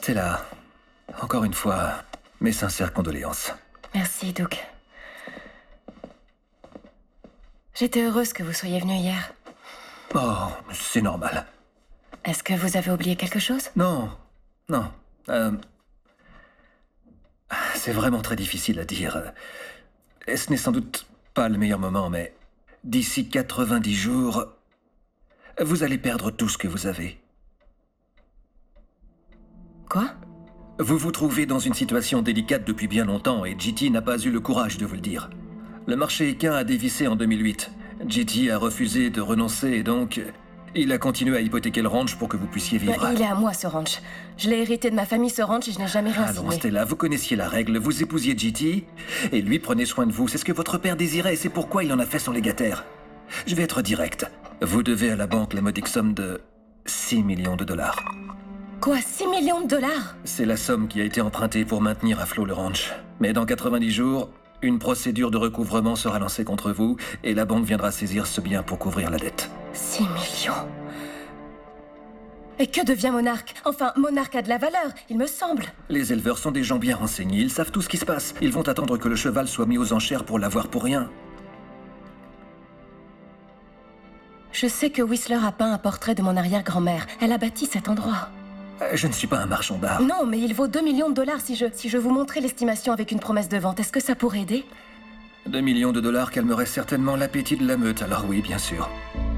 Stella, encore une fois, mes sincères condoléances. Merci, Doug. J'étais heureuse que vous soyez venu hier. Oh, c'est normal. Est-ce que vous avez oublié quelque chose? Non, non. C'est vraiment très difficile à dire. Et ce n'est sans doute pas le meilleur moment, mais d'ici 90 jours, vous allez perdre tout ce que vous avez. Quoi? Vous vous trouvez dans une situation délicate depuis bien longtemps et GT n'a pas eu le courage de vous le dire. Le marché équin a dévissé en 2008. GT a refusé de renoncer et donc il a continué à hypothéquer le ranch pour que vous puissiez vivre. Il est à moi, ce ranch. Je l'ai hérité de ma famille, ce ranch, et je n'ai jamais rien Allons, signé. Stella, vous connaissiez la règle. Vous épousiez GT et lui prenait soin de vous. C'est ce que votre père désirait et c'est pourquoi il en a fait son légataire. Je vais être direct. Vous devez à la banque la modique somme de 6 millions de dollars. Quoi, 6 millions de dollars? C'est la somme qui a été empruntée pour maintenir à flot le ranch. Mais dans 90 jours, une procédure de recouvrement sera lancée contre vous et la banque viendra saisir ce bien pour couvrir la dette. 6 millions. Et que devient Monarque? Enfin, Monarque a de la valeur, il me semble. Les éleveurs sont des gens bien renseignés, ils savent tout ce qui se passe. Ils vont attendre que le cheval soit mis aux enchères pour l'avoir pour rien. Je sais que Whistler a peint un portrait de mon arrière-grand-mère. Elle a bâti cet endroit. Je ne suis pas un marchand d'art. Non, mais il vaut 2 millions de dollars si je vous montrais l'estimation avec une promesse de vente. Est-ce que ça pourrait aider? 2 millions de dollars calmeraient certainement l'appétit de la meute, alors oui, bien sûr.